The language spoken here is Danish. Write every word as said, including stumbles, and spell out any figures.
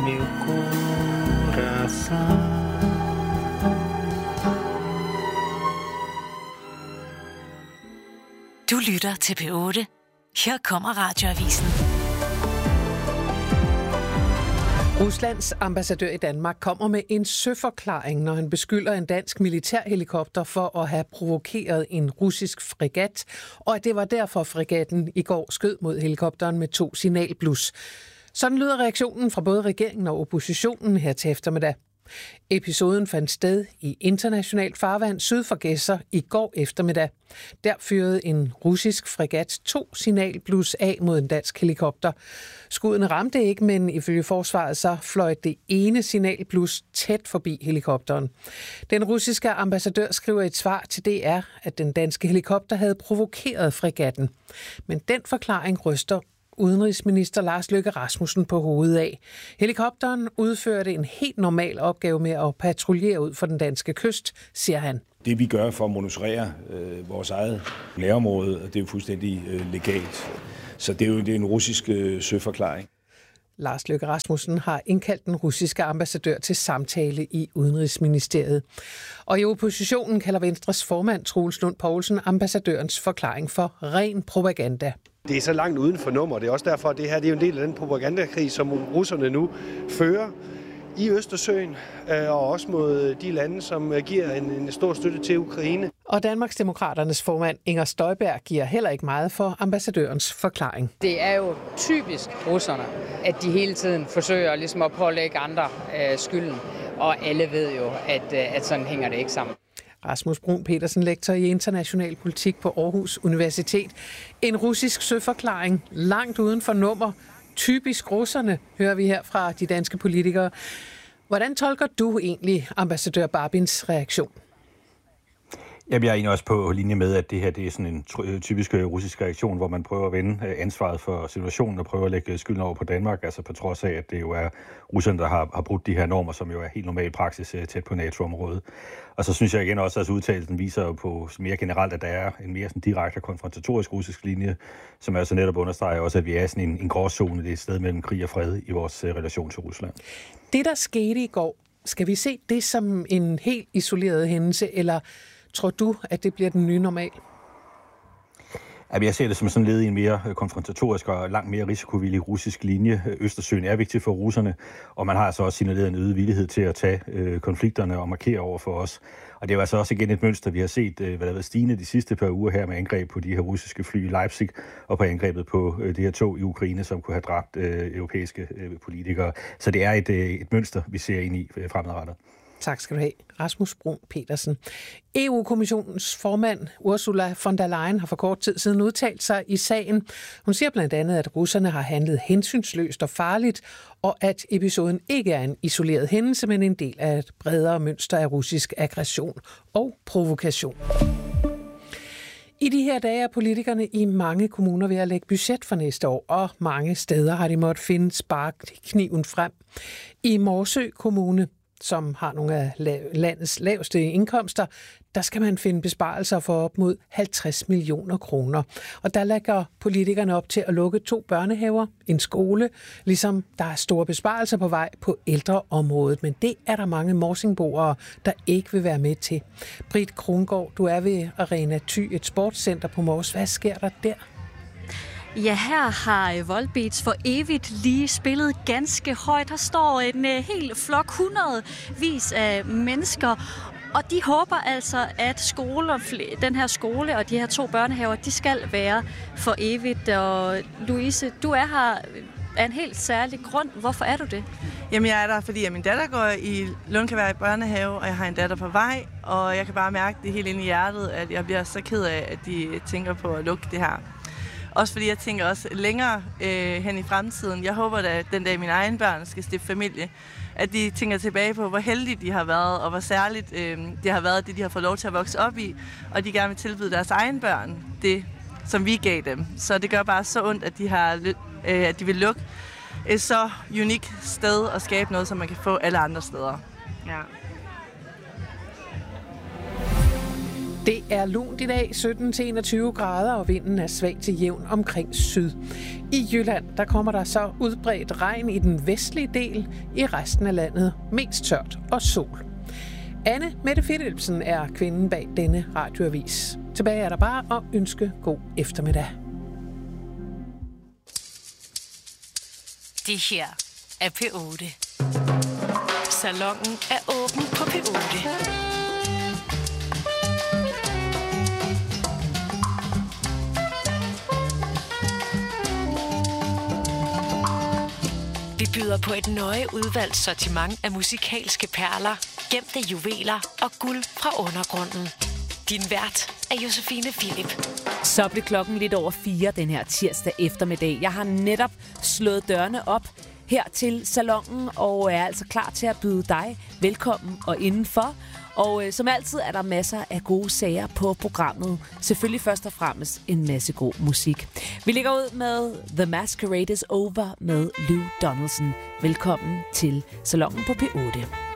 meu coração. Du lytter til P otte. Her kommer Radioavisen. Ruslands ambassadør i Danmark kommer med en søforklaring, når han beskylder en dansk militærhelikopter for at have provokeret en russisk fregat, og at det var derfor fregatten i går skød mod helikopteren med to signalblus. Sådan lyder reaktionen fra både regeringen og oppositionen her til eftermiddag. Episoden fandt sted i internationalt farvand syd for Gedser i går eftermiddag. Der fyrede en russisk fregat to signalblus af mod en dansk helikopter. Skuddene ramte ikke, men ifølge forsvaret så fløj det ene signalblus tæt forbi helikopteren. Den russiske ambassadør skriver i et svar til D R, at den danske helikopter havde provokeret fregatten. Men den forklaring ryster udenrigsminister Lars Løkke Rasmussen på hovedet af. Helikopteren udførte en helt normal opgave med at patruljere ud for den danske kyst, siger han. Det vi gør for at monitorere øh, vores eget nærområde, det er jo fuldstændig øh, legalt. Så det er jo det er en russisk øh, søforklaring. Lars Løkke Rasmussen har indkaldt den russiske ambassadør til samtale i Udenrigsministeriet. Og i oppositionen kalder Venstres formand Troels Lund Poulsen ambassadørens forklaring for ren propaganda. Det er så langt uden for nummer. Det er også derfor, at det her det er en del af den propagandakrig, som russerne nu fører i Østersøen, og også mod de lande, som giver en, en stor støtte til Ukraine. Og Danmarksdemokraternes formand Inger Støjberg giver heller ikke meget for ambassadørens forklaring. Det er jo typisk russerne, at de hele tiden forsøger ligesom at pålægge andre øh, skylden, og alle ved jo, at, øh, at sådan hænger det ikke sammen. Rasmus Bruun Petersen, lektor i international politik på Aarhus Universitet. En russisk søforklaring langt uden for nummer. Typisk russerne, hører vi her fra de danske politikere. Hvordan tolker du egentlig ambassadør Barbins reaktion? Jamen, jeg er egentlig også på linje med, at det her det er sådan en typisk russisk reaktion, hvor man prøver at vende ansvaret for situationen og prøver at lægge skylden over på Danmark, altså på trods af, at det jo er russerne, der har, har brudt de her normer, som jo er helt normal praksis tæt på NATO-området. Og så synes jeg igen også, at udtalelsen viser jo på mere generelt, at der er en mere sådan direkte konfrontatorisk russisk linje, som altså netop understreger også, at vi er sådan en, en gråzone, det er et sted mellem krig og fred i vores relation til Rusland. Det, der skete i går, skal vi se det som en helt isoleret hændelse, eller tror du, at det bliver den nye normal? Jeg ser det som sådan led i en mere konfrontatorisk og langt mere risikovillig russisk linje. Østersøen er vigtig for russerne, og man har altså også signaleret en øget villighed til at tage øh, konflikterne og markere over for os. Og det er altså også igen et mønster, vi har set, øh, hvad der har været stigende de sidste par uger her med angreb på de her russiske fly i Leipzig, og på angrebet på øh, det her tog i Ukraine, som kunne have dræbt øh, europæiske øh, politikere. Så det er et, øh, et mønster, vi ser ind i øh, fremadrettet. Tak skal du have, Rasmus Bruun Petersen. E U-kommissionens formand Ursula von der Leyen har for kort tid siden udtalt sig i sagen. Hun siger blandt andet, at russerne har handlet hensynsløst og farligt, og at episoden ikke er en isoleret hændelse, men en del af et bredere mønster af russisk aggression og provokation. I de her dage er politikerne i mange kommuner ved at lægge budget for næste år, og mange steder har de måttet finde sparkniven frem. I Morsø Kommune, som har nogle af landets laveste indkomster, der skal man finde besparelser for op mod halvtreds millioner kroner. Og der lægger politikerne op til at lukke to børnehaver, en skole, ligesom der er store besparelser på vej på ældreområdet. Men det er der mange morsingboere, der ikke vil være med til. Britt Krongård, du er ved Arena Thy, et sportscenter på Mors. Hvad sker der der? Ja, her har Volbeats for evigt lige spillet ganske højt. Der står en hel flok hundredvis af mennesker, og de håber altså, at skoler, den her skole og de her to børnehaver, de skal være for evigt. Og Louise, du er her af en helt særlig grund. Hvorfor er du det? Jamen, jeg er der, fordi min datter går i Lundkavær børnehave, og jeg har en datter på vej, og jeg kan bare mærke det helt inde i hjertet, at jeg bliver så ked af, at de tænker på at lukke det her. Også fordi jeg tænker også længere øh, hen i fremtiden. Jeg håber, at den dag mine egne børn skal stifte familie, at de tænker tilbage på, hvor heldige de har været, og hvor særligt øh, det har været, det de har fået lov til at vokse op i, og de gerne vil tilbyde deres egne børn det, som vi gav dem. Så det gør bare så ondt, at de, har, øh, at de vil lukke et så unikt sted og skabe noget, som man kan få alle andre steder. Ja. Det er lunt i dag, sytten til enogtyve grader, og vinden er svag til jævn omkring syd. I Jylland, der kommer der så udbredt regn i den vestlige del, i resten af landet mest tørt og sol. Anne Mette Philipsen er kvinden bag denne radioavis. Tilbage er der bare at ønske god eftermiddag. Det her er P otte. Salonen er åben på P otte. Vi byder på et nøje udvalgt sortiment af musikalske perler, gemte juveler og guld fra undergrunden. Din vært er Josefine Philip. Så blev klokken lidt over fire den her tirsdag eftermiddag. Jeg har netop slået dørene op her til salonen og er altså klar til at byde dig velkommen og indenfor. Og øh, som altid er der masser af gode sager på programmet. Selvfølgelig først og fremmest en masse god musik. Vi lægger ud med The Masquerade is Over med Lou Donaldson. Velkommen til salonen på P otte.